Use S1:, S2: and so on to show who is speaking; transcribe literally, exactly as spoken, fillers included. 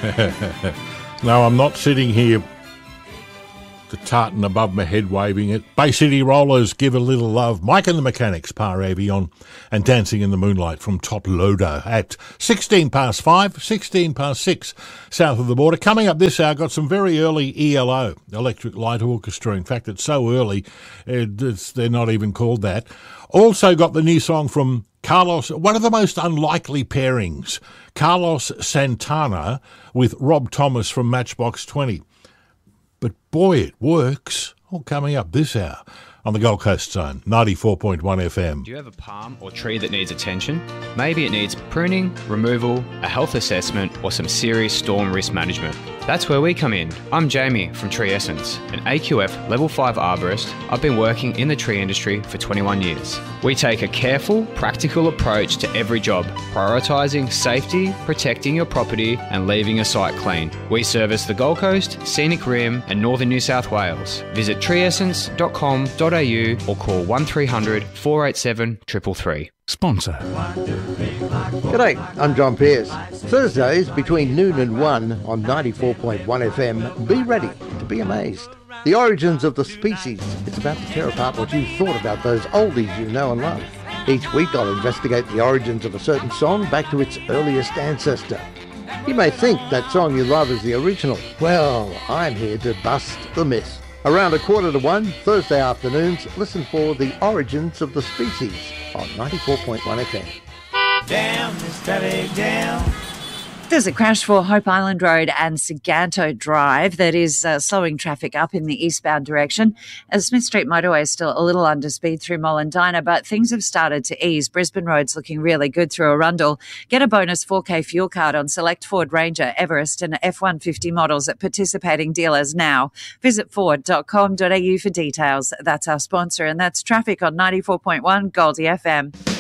S1: No, I'm not sitting here, the tartan above my head waving it. Bay City Rollers, Give a Little Love. Mike and the Mechanics, Par Avion, and Dancing in the Moonlight from Top Loader at sixteen past five, sixteen past six, south of the border. Coming up this hour, got some very early E L O, Electric Light Orchestra. In fact, it's so early, it's, they're not even called that. Also got the new song from Carlos, one of the most unlikely pairings, Carlos Santana with Rob Thomas from Matchbox twenty. But boy, it works. All coming up this hour on the Gold Coast Zone, ninety-four point one F M.
S2: Do you have a palm or tree that needs attention? Maybe it needs pruning, removal, a health assessment, or some serious storm risk management. That's where we come in. I'm Jamie from Tree Essence, an A Q F Level five arborist. I've been working in the tree industry for twenty-one years. We take a careful, practical approach to every job, prioritising safety, protecting your property, and leaving a site clean. We service the Gold Coast, Scenic Rim, and Northern New South Wales. Visit tree essence dot com dot a u or call one three hundred, four eight seven, three three three.
S3: Sponsor.
S4: G'day, I'm John Pearce. Thursdays between noon and one on ninety-four point one F M. Be ready to be amazed. The Origins of the Species. It's about to tear apart what you thought about those oldies you know and love. Each week I'll investigate the origins of a certain song back to its earliest ancestor. You may think that song you love is the original. Well, I'm here to bust the myth. Around a quarter to one, Thursday afternoons, listen for The Origins of the Species on ninety-four point one F M.
S5: Down, steady down.
S6: There's a crash for Hope Island Road and Saganto Drive that is uh, slowing traffic up in the eastbound direction. As Smith Street motorway is still a little under speed through Mollendina, but things have started to ease. Brisbane Road's looking really good through Arundel. Get a bonus four K fuel card on select Ford Ranger, Everest and F one fifty models at participating dealers now. Visit ford dot com dot a u for details. That's our sponsor, and that's traffic on ninety-four point one Goldie F M.